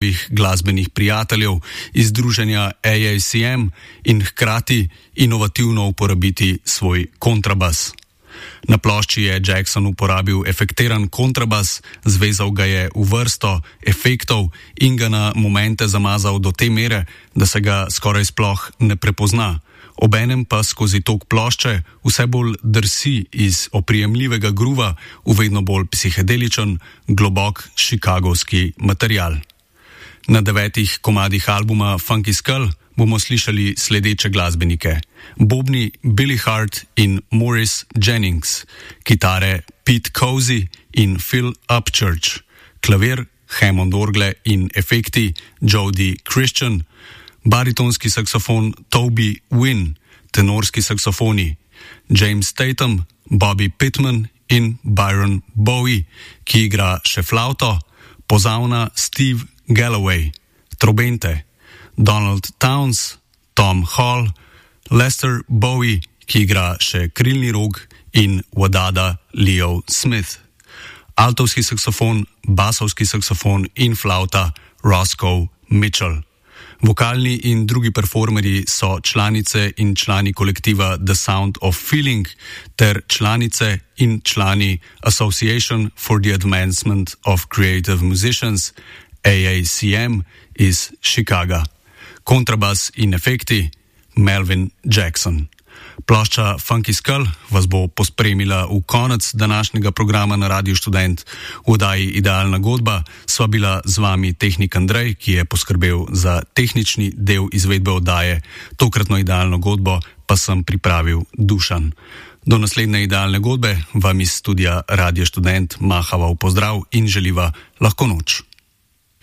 svojih glasbenih prijateljev iz združenja AACM in hkrati inovativno uporabiti svoj kontrabas. Na plošči je Jackson uporabil efektiran kontrabas, zvezal ga je v vrsto efektov in ga na momente zamazal do te mere, da se ga skoraj sploh ne prepozna. Obenem pa skozi tok plošče vse bolj drsi iz oprijemljivega gruva v vedno bolj psihedeličen, globok chicagovski material. Na 9 komadih albuma Funky Skull bomo slišali sledeče glasbenike: bobni Billy Hart in Morris Jennings, kitare Pete Cozy in Phil Upchurch, klavir, Hammond orgle in efekti Jody Christian, baritonski saksofon Toby Wynn, tenorski saksofoni James Tatum, Bobby Pittman in Byron Bowie, ki igra še flauto, pozavna Steve Galloway, trobente Donald Townes, Tom Hall, Lester Bowie, ki igra še krilni rog, in Wadada Leo Smith. Altovski saksofon, basovski saksofon in flauta Roscoe Mitchell. Vokalni in drugi performerji so članice in člani kolektiva The Sound of Feeling ter članice in člani Association for the Advancement of Creative Musicians, AACM, iz Chicaga. Kontrabas in efekti Melvin Jackson. Plošča Funky Skull vas bo pospremila v konec današnjega programa na Radiu Študent. V oddaji Idealna godba sva bila z vami tehnik Andrej, ki je poskrbel za tehnični del izvedbe oddaje. Tokratno idealno godbo pa sem pripravil Dušan. Do naslednje idealne godbe vam iz studia Radio Študent mahava v pozdrav in želiva lahko noč.